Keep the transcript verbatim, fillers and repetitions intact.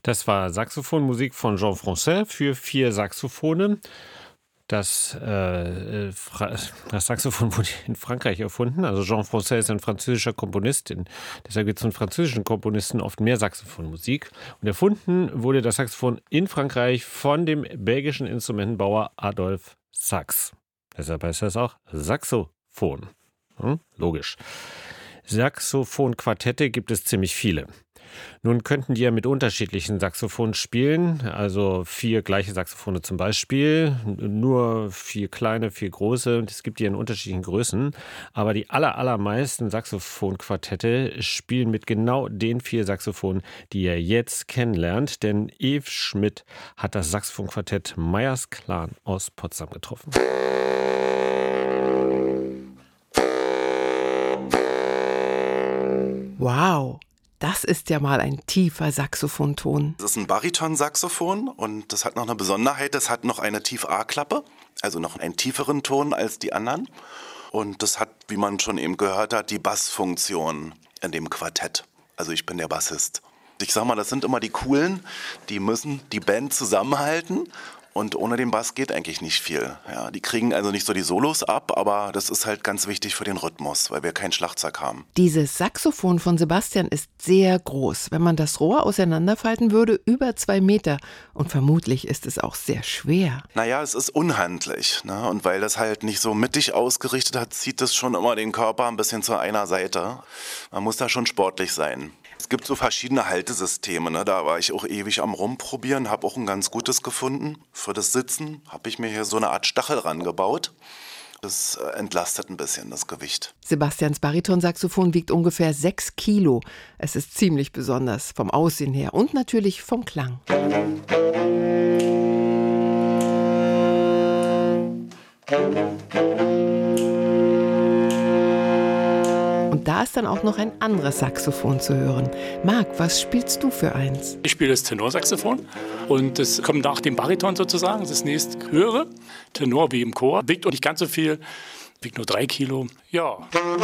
Das war Saxophonmusik von Jean Francaix für vier Saxophone. Das, äh, Fra- das Saxophon wurde in Frankreich erfunden. Also Jean Francaix ist ein französischer Komponist. In, deshalb gibt es von französischen Komponisten oft mehr Saxophonmusik. Und erfunden wurde das Saxophon in Frankreich von dem belgischen Instrumentenbauer Adolphe Sax. Deshalb heißt das auch Saxophon. Hm? Logisch. Saxophonquartette gibt es ziemlich viele. Nun könnten die ja mit unterschiedlichen Saxophonen spielen, also vier gleiche Saxophone zum Beispiel, nur vier kleine, vier große, und es gibt die in unterschiedlichen Größen, aber die aller, allermeisten Saxophonquartette spielen mit genau den vier Saxophonen, die ihr jetzt kennenlernt, denn Yves Schmidt hat das Saxophonquartett Meyers Clan aus Potsdam getroffen. Wow, das ist ja mal ein tiefer Saxophonton. Das ist ein Bariton-Saxophon und das hat noch eine Besonderheit, das hat noch eine Tief-A-Klappe, also noch einen tieferen Ton als die anderen. Und das hat, wie man schon eben gehört hat, die Bassfunktion in dem Quartett. Also ich bin der Bassist. Ich sag mal, das sind immer die Coolen, die müssen die Band zusammenhalten. Und ohne den Bass geht eigentlich nicht viel. Ja, die kriegen also nicht so die Solos ab, aber das ist halt ganz wichtig für den Rhythmus, weil wir kein Schlagzeug haben. Dieses Saxophon von Sebastian ist sehr groß. Wenn man das Rohr auseinanderfalten würde, über zwei Meter. Und vermutlich ist es auch sehr schwer. Naja, es ist unhandlich. Ne? Und weil das halt nicht so mittig ausgerichtet hat, zieht es schon immer den Körper ein bisschen zu einer Seite. Man muss da schon sportlich sein. Es gibt so verschiedene Haltesysteme, ne? Da war ich auch ewig am Rumprobieren, habe auch ein ganz gutes gefunden. Für das Sitzen habe ich mir hier so eine Art Stachel rangebaut. Das entlastet ein bisschen das Gewicht. Sebastians Baritonsaxophon wiegt ungefähr sechs Kilo. Es ist ziemlich besonders, vom Aussehen her und natürlich vom Klang. Und da ist dann auch noch ein anderes Saxophon zu hören. Marc, was spielst du für eins? Ich spiele das Tenorsaxophon und das kommt nach dem Bariton sozusagen, das nächst höhere. Tenor wie im Chor, wiegt auch nicht ganz so viel, wiegt nur drei Kilo. Ja.